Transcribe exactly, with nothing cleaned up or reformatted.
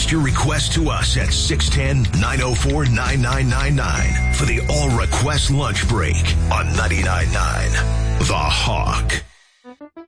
Text your request to us at six one zero, nine oh four, nine nine nine nine for the All Request Lunch Break on ninety-nine point nine The Hawk.